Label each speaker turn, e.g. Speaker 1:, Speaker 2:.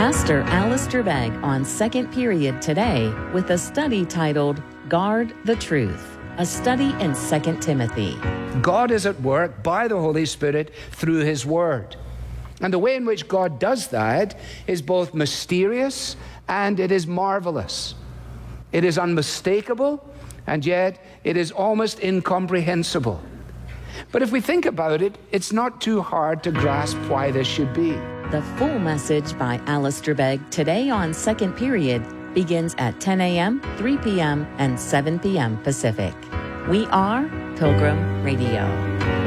Speaker 1: Pastor Alistair Begg on Second Period today with a study titled Guard the Truth, a study in 2 Timothy.
Speaker 2: God is at work by the Holy Spirit through His Word. And the way in which God does that is both mysterious and it is marvelous. It is unmistakable, and yet it is almost incomprehensible. But if we think about it, it's not too hard to grasp why this should be.
Speaker 1: The full message by Alistair Begg today on Second Period begins at 10 a.m., 3 p.m., and 7 p.m. Pacific. We are Pilgrim Radio.